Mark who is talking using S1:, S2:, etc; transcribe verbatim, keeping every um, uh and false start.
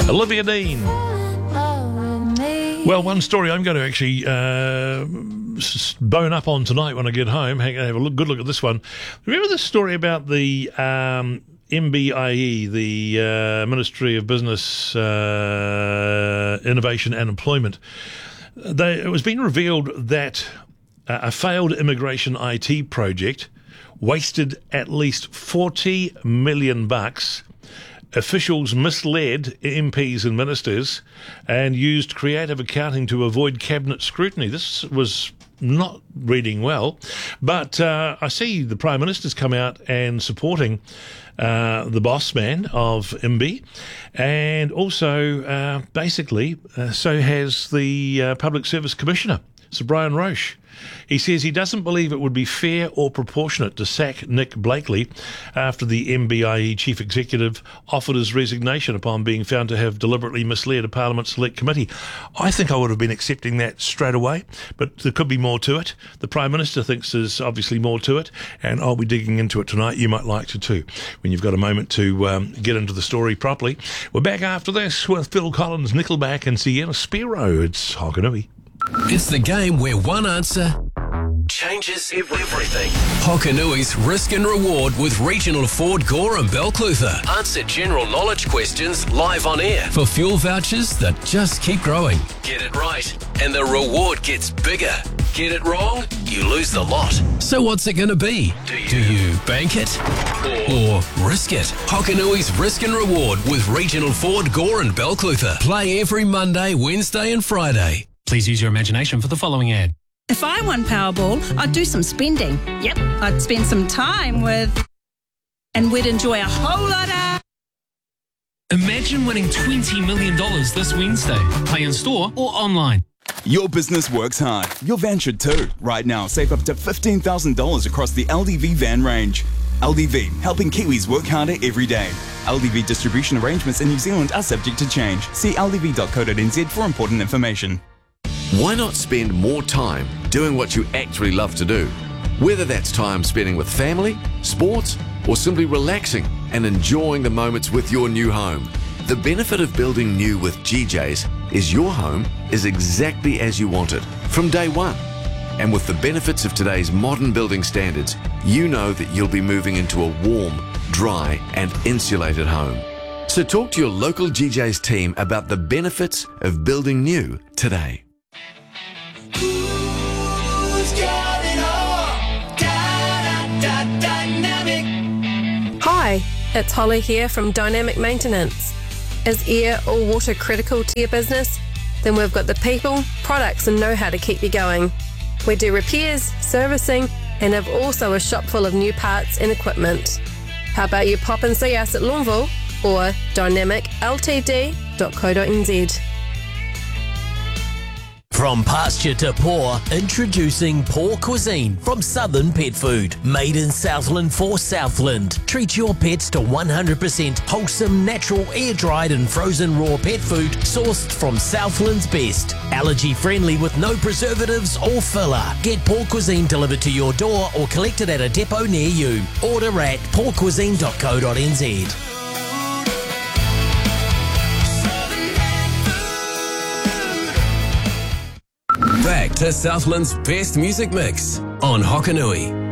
S1: Olivia Dean. Well, one story I'm going to actually uh, bone up on tonight when I get home. Have a look, good look at this one. Remember the story about the um, M B I E, the uh, Ministry of Business, uh, Innovation and Employment? They, it was being revealed that uh, a failed immigration I T project wasted at least forty million bucks. Officials misled M Ps and ministers and used creative accounting to avoid cabinet scrutiny. This was not reading well, but uh, I see the Prime Minister's come out and supporting uh, the boss man of M B, and also uh, basically uh, so has the uh, Public Service Commissioner, Sir Brian Roche. He says he doesn't believe it would be fair or proportionate to sack Nick Blakely after the M B I E chief executive offered his resignation upon being found to have deliberately misled a Parliament Select Committee. I think I would have been accepting that straight away, but there could be more to it. The Prime Minister thinks there's obviously more to it, and I'll be digging into it tonight. You might like to too, when you've got a moment to um, get into the story properly. We're back after this with Phil Collins, Nickelback and Sienna Spiro. It's Hokanui.
S2: It's the game where one answer changes everything. Hokanui's Risk and Reward with Regional Ford Gore and Belclutha. Answer general knowledge questions live on air for fuel vouchers that just keep growing. Get it right, and the reward gets bigger. Get it wrong, you lose the lot. So what's it going to be? Do you, Do you bank it or, or risk it? Hokanui's Risk and Reward with Regional Ford Gore and Belclutha. Play every Monday, Wednesday and Friday.
S3: Please use your imagination for the following ad.
S4: If I won Powerball, I'd do some spending. Yep, I'd spend some time with... and we'd enjoy a whole lot of...
S3: Imagine winning twenty million dollars this Wednesday. Play in store or online.
S5: Your business works hard. Your van should too. Right now, save up to fifteen thousand dollars across the L D V van range. L D V, helping Kiwis work harder every day. L D V distribution arrangements in New Zealand are subject to change. See l d v dot co dot n z for important information.
S6: Why not spend more time doing what you actually love to do? Whether that's time spending with family, sports, or simply relaxing and enjoying the moments with your new home. The benefit of building new with G J's is your home is exactly as you want it from day one. And with the benefits of today's modern building standards, you know that you'll be moving into a warm, dry, and insulated home. So talk to your local G J's team about the benefits of building new today.
S7: Hi, it's Holly here from Dynamic Maintenance. Is air or water critical to your business? Then we've got the people, products and know-how to keep you going. We do repairs, servicing and have also a shop full of new parts and equipment. How about you pop and see us at Longville or dynamic l t d dot co dot n z.
S8: From pasture to paw, introducing Paw Cuisine from Southern Pet Food. Made in Southland for Southland. Treat your pets to one hundred percent wholesome, natural, air-dried and frozen raw pet food sourced from Southland's best. Allergy-friendly with no preservatives or filler. Get Paw Cuisine delivered to your door or collected at a depot near you. Order at paw cuisine dot co dot n z.
S2: Back to Southland's best music mix on Hokanui.